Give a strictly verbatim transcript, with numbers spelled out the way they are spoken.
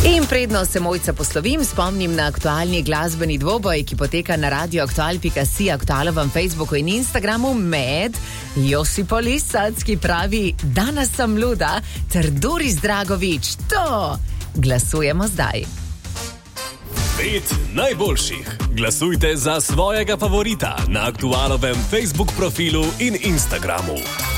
In predno se mojca poslovim, spomnim na aktualni glasbeni dvoboj, ki poteka na radio aktual pika si, aktualovem Facebooku in Instagramu med Josipo Lisac, ki pravi Danas sem luda, ter Doris Dragovič. To glasujemo zdaj. Pet najboljših. Glasujte za svojega favorita na aktualovem Facebook profilu in Instagramu.